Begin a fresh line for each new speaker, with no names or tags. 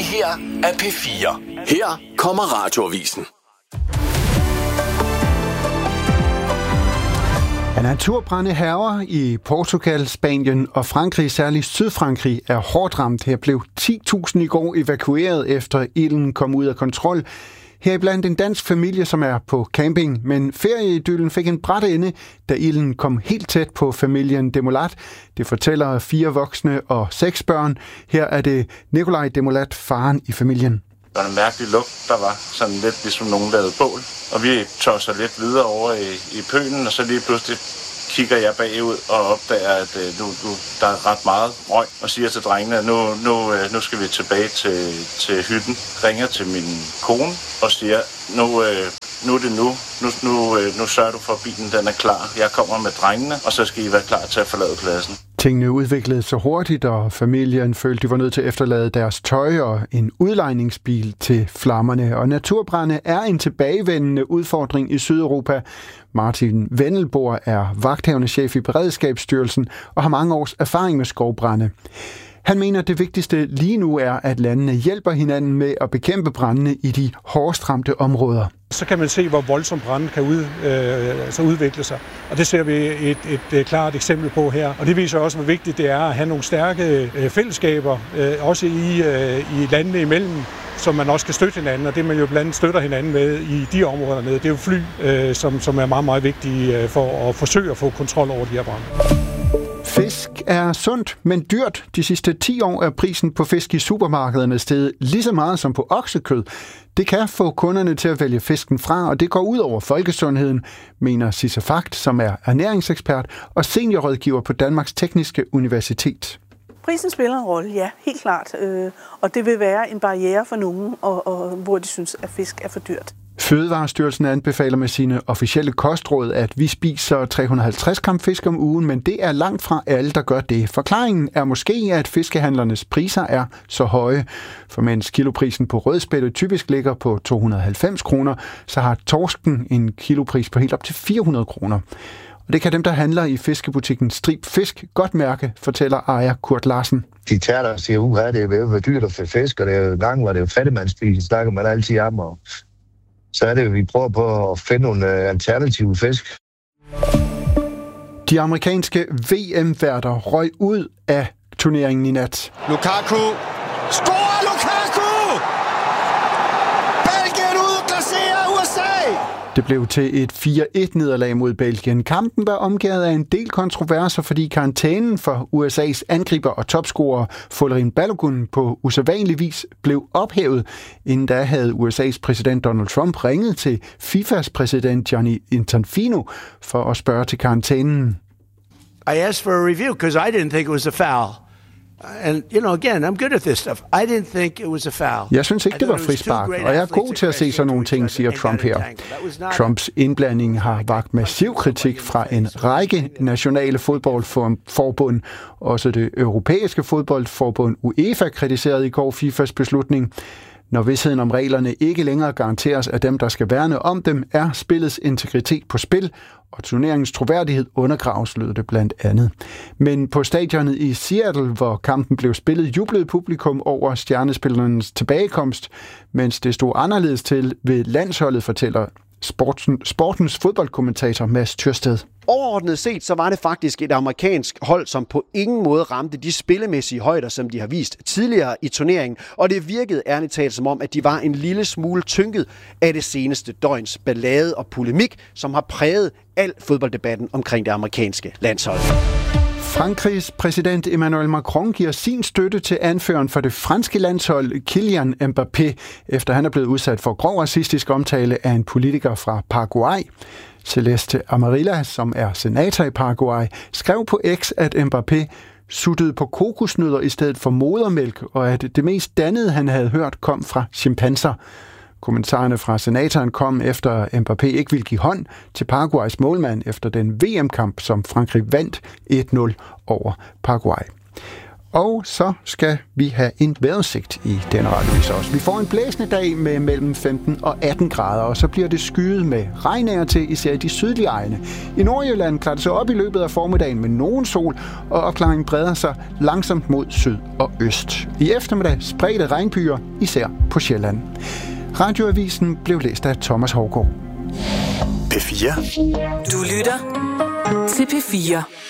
her er P4. Her kommer Radioavisen.
Naturbrande hærger i Portugal, Spanien og Frankrig, særligt Sydfrankrig, er hårdt ramt. Her blev 10.000 i går evakueret efter ilden kom ud af kontrol. Heriblandt en dansk familie, som er på camping, men ferieidyllen fik en brat ende, da ilden kom helt tæt på familien Demolat. Det fortæller 4 voksne og 6 børn. Her er det Nikolaj Demolat, faren i familien.
Der var en mærkelig lugt, der var sådan lidt ligesom nogen lavede bål. Og vi tosser lidt videre over i pølen, og så lige pludselig kigger jeg bagud og opdager, at nu der er ret meget røg, og siger til drengene, at nu skal vi tilbage til hytten. Ringer til min kone og siger, nu er det nu sørger du for, at bilen den er klar. Jeg kommer med drengene, og så skal I være klar til at forlade pladsen.
Tingene udviklede sig hurtigt, og familien følte, de var nødt til at efterlade deres tøj og en udlejningsbil til flammerne. Og naturbrande er en tilbagevendende udfordring i Sydeuropa. Martin Wendelbohr er vagthavende chef i Beredskabsstyrelsen og har mange års erfaring med skovbrande. Han mener, at det vigtigste lige nu er, at landene hjælper hinanden med at bekæmpe brandene i de hårdest ramte områder.
Så kan man se, hvor voldsomt branden kan udvikle sig. Og det ser vi et klart eksempel på her. Og det viser også, hvor vigtigt det er at have nogle stærke fællesskaber, også i landene imellem, som man også kan støtte hinanden. Og det man jo blandt andet støtter hinanden med i de områder nede, det er jo fly, som er meget, meget vigtige for at forsøge at få kontrol over de her brande.
Fisk er sundt, men dyrt. De sidste 10 år er prisen på fisk i supermarkederne steget lige så meget som på oksekød. Det kan få kunderne til at vælge fisken fra, og det går ud over folkesundheden, mener Sisse Fagt, som er ernæringsekspert og seniorrådgiver på Danmarks Tekniske Universitet.
Prisen spiller en rolle, ja, helt klart. Og det vil være en barriere for nogen, og hvor de synes, at fisk er for dyrt.
Fødevarestyrelsen anbefaler med sine officielle kostråd, at vi spiser 350 gram fisk om ugen, men det er langt fra alle, der gør det. Forklaringen er måske, at fiskehandlernes priser er så høje. For mens kiloprisen på rødspætte typisk ligger på 290 kroner, så har torsken en kilopris på helt op til 400 kroner. Og det kan dem, der handler i fiskebutikken Strib Fisk, godt mærke, fortæller ejer Kurt Larsen.
De tager der og siger, at det er jo dyrt at få fisk, og det er jo gang, hvor det er jo fattigmandsspil, snakker man altid om, og så er det jo, vi prøver på at finde nogle alternative fisk.
De amerikanske VM-værter røg ud af turneringen i nat.
Lukaku! Scorer Lukaku! Belgien udklasserer USA!
Det blev til et 4-1-nederlag mod Belgien. Kampen var omgivet af en del kontroverser, fordi karantænen for USA's angriber og topscorer Folarin Balogun på usædvanlig vis blev ophævet. Inden da havde USA's præsident Donald Trump ringet til FIFAs præsident Gianni Infantino for at spørge til karantænen.
I asked for a review because I didn't think it was a foul. And, again, I'm good at this stuff. I didn't think it was a foul.
Jeg synes ikke, det var frispark, og jeg er god til at se sådan nogle ting, siger Trump her. Trumps indblanding har vakt massiv kritik fra en række nationale fodboldforbund. Også det europæiske fodboldforbund UEFA kritiserede i går FIFAs beslutning. Når vidstheden om reglerne ikke længere garanteres af dem, der skal værne om dem, er spillets integritet på spil, og turneringens troværdighed undergraves, lød det blandt andet. Men på stadionet i Seattle, hvor kampen blev spillet, jublede publikum over stjernespillernes tilbagekomst, mens det stod anderledes til ved landsholdet, fortæller sportens fodboldkommentator Mads Thyrsted.
Overordnet set, så var det faktisk et amerikansk hold, som på ingen måde ramte de spillemæssige højder, som de har vist tidligere i turneringen, og det virkede ærligt talt som om, at de var en lille smule tynget af det seneste døgns ballade og polemik, som har præget al fodbolddebatten omkring det amerikanske landshold.
Frankrigs præsident Emmanuel Macron giver sin støtte til anføreren for det franske landshold Kylian Mbappé, efter han er blevet udsat for grov racistisk omtale af en politiker fra Paraguay. Celeste Amarilla, som er senator i Paraguay, skrev på X, at Mbappé suttede på kokosnødder i stedet for modermælk, og at det mest dannede, han havde hørt, kom fra chimpanser. Kommentarerne fra senatoren kom efter Mbappé ikke ville give hånd til Paraguays målmand efter den VM-kamp, som Frankrig vandt 1-0 over Paraguay. Og så skal vi have en vejrudsigt i denne radiovis også. Vi får en blæsende dag med mellem 15 og 18 grader, og så bliver det skyet med regn af og til, især i de sydlige egne. I Nordjylland klarer det sig op i løbet af formiddagen med nogen sol, og opklaringen breder sig langsomt mod syd og øst. I eftermiddag spredte regnbyer, især på Sjælland. Radioavisen blev læst af Thomas Hougaard.
P4.
Du lytter til P4.